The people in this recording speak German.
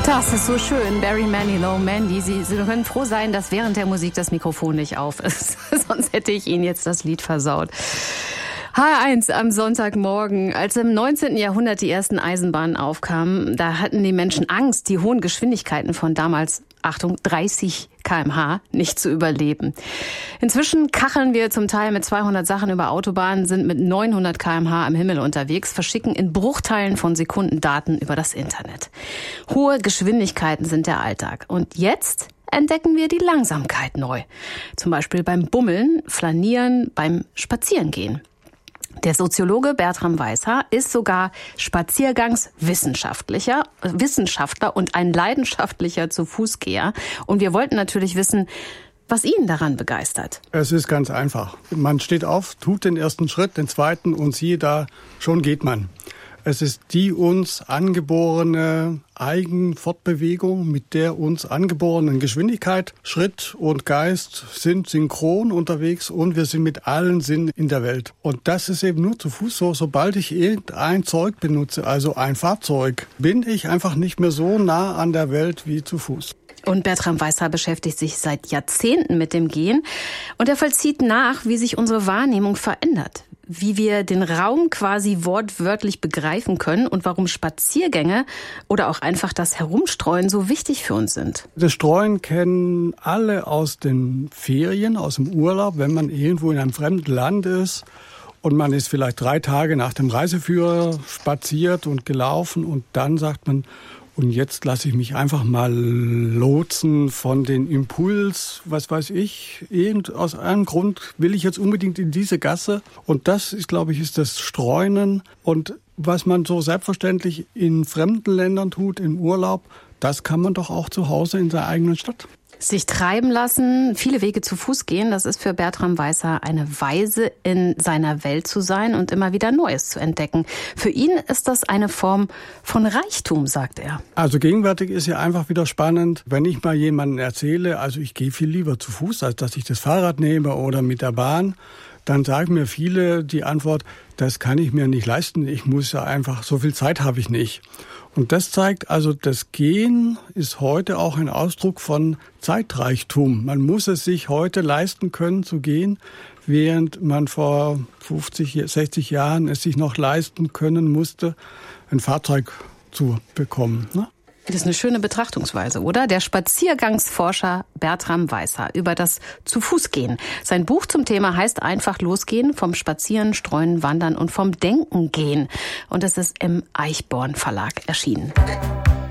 Das ist so schön. Barry Manilow, Mandy. Sie können froh sein, dass während der Musik das Mikrofon nicht auf ist. Sonst hätte ich Ihnen jetzt das Lied versaut. H1 am Sonntagmorgen. Als im 19. Jahrhundert die ersten Eisenbahnen aufkamen, da hatten die Menschen Angst, die hohen Geschwindigkeiten von damals, Achtung, 30 km/h nicht zu überleben. Inzwischen kacheln wir zum Teil mit 200 Sachen über Autobahnen, sind mit 900 km/h am Himmel unterwegs, verschicken in Bruchteilen von Sekunden Daten über das Internet. Hohe Geschwindigkeiten sind der Alltag. Und jetzt entdecken wir die Langsamkeit neu. Zum Beispiel beim Bummeln, Flanieren, beim Spazierengehen. Der Soziologe Bertram Weishaar ist sogar Spaziergangswissenschaftler und ein leidenschaftlicher Zu-Fuß-Geher. Und wir wollten natürlich wissen, was ihn daran begeistert. Es ist ganz einfach. Man steht auf, tut den ersten Schritt, den zweiten und siehe da, schon geht man. Es ist die uns angeborene Eigenfortbewegung mit der uns angeborenen Geschwindigkeit. Schritt und Geist sind synchron unterwegs und wir sind mit allen Sinnen in der Welt. Und das ist eben nur zu Fuß so. Sobald ich irgendein Zeug benutze, also ein Fahrzeug, bin ich einfach nicht mehr so nah an der Welt wie zu Fuß. Und Bertram Weishaar beschäftigt sich seit Jahrzehnten mit dem Gehen und er vollzieht nach, wie sich unsere Wahrnehmung verändert. Wie wir den Raum quasi wortwörtlich begreifen können und warum Spaziergänge oder auch einfach das Herumstreuen so wichtig für uns sind. Das Streuen kennen alle aus den Ferien, aus dem Urlaub, wenn man irgendwo in einem fremden Land ist und man ist vielleicht 3 Tage nach dem Reiseführer spaziert und gelaufen und dann sagt man, und jetzt lasse ich mich einfach mal lotsen von den Impuls, was weiß ich, aus einem Grund will ich jetzt unbedingt in diese Gasse. Und das ist, glaube ich, ist das Streunen. Und was man so selbstverständlich in fremden Ländern tut, im Urlaub, das kann man doch auch zu Hause in seiner eigenen Stadt. Sich treiben lassen, viele Wege zu Fuß gehen, das ist für Bertram Weishaar eine Weise, in seiner Welt zu sein und immer wieder Neues zu entdecken. Für ihn ist das eine Form von Reichtum, sagt er. Also gegenwärtig ist ja einfach wieder spannend, wenn ich mal jemandem erzähle, also ich gehe viel lieber zu Fuß, als dass ich das Fahrrad nehme oder mit der Bahn, dann sagen mir viele die Antwort, das kann ich mir nicht leisten, ich muss ja einfach, so viel Zeit habe ich nicht. Und das zeigt also, das Gehen ist heute auch ein Ausdruck von Zeitreichtum. Man muss es sich heute leisten können zu gehen, während man vor 50, 60 Jahren es sich noch leisten können musste, ein Fahrzeug zu bekommen, ne? Das ist eine schöne Betrachtungsweise, oder? Der Spaziergangsforscher Bertram Weishaar über das Zu-Fuß-Gehen. Sein Buch zum Thema heißt einfach losgehen, vom Spazieren, Streuen, Wandern und vom Denken gehen. Und es ist im Eichborn Verlag erschienen.